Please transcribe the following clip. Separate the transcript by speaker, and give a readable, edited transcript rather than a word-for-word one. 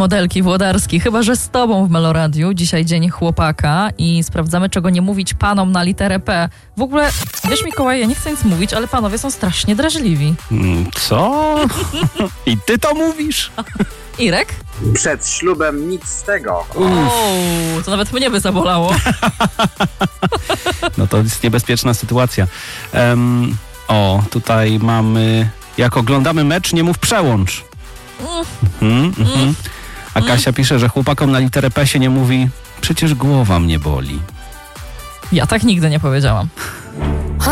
Speaker 1: modelki Włodarski. Chyba że z tobą w Meloradiu. Dzisiaj dzień chłopaka i sprawdzamy, czego nie mówić panom na literę P. W ogóle, wiesz Mikołaj, ja nie chcę nic mówić, ale panowie są strasznie drażliwi.
Speaker 2: Co? I ty to mówisz?
Speaker 1: Irek?
Speaker 3: Przed ślubem nic z tego.
Speaker 1: To nawet mnie by zabolało.
Speaker 2: No to jest niebezpieczna sytuacja. Tutaj mamy... Jak oglądamy mecz, nie mów przełącz. A Kasia pisze, że chłopakom na literę P się nie mówi przecież głowa mnie boli.
Speaker 1: Ja tak nigdy nie powiedziałam.